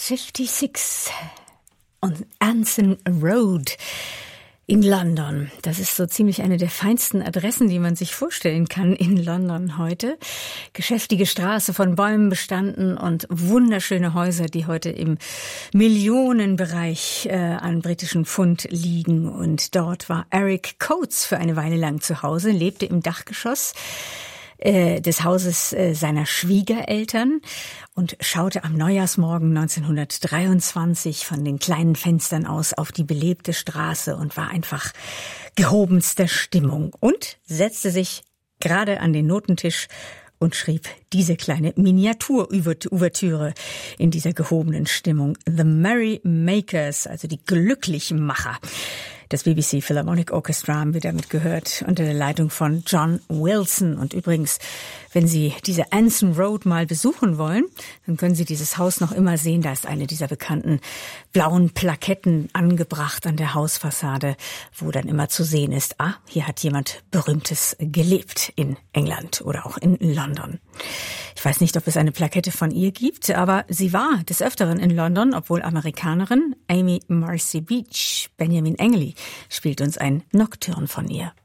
56 on Anson Road in London. Das ist so ziemlich eine der feinsten Adressen, die man sich vorstellen kann in London heute. Geschäftige Straße, von Bäumen bestanden und wunderschöne Häuser, die heute im Millionenbereich an britischen Pfund liegen. Und dort war Eric Coates für eine Weile lang zu Hause, lebte im Dachgeschoss des Hauses seiner Schwiegereltern und schaute am Neujahrsmorgen 1923 von den kleinen Fenstern aus auf die belebte Straße und war einfach gehobenster Stimmung und setzte sich gerade an den Notentisch und schrieb diese kleine Miniatur-Ouvertüre in dieser gehobenen Stimmung. The Merry Makers, also die Glücklichmacher. Das BBC Philharmonic Orchestra haben wir damit gehört, unter der Leitung von John Wilson. Und übrigens, wenn Sie diese Anson Road mal besuchen wollen, dann können Sie dieses Haus noch immer sehen. Da ist eine dieser bekannten blauen Plaketten angebracht an der Hausfassade, wo dann immer zu sehen ist, hier hat jemand Berühmtes gelebt in England oder auch in London. Ich weiß nicht, ob es eine Plakette von ihr gibt, aber sie war des Öfteren in London, obwohl Amerikanerin. Amy Marcy Beach, Benjamin Engeli, spielt uns ein Nocturne von ihr.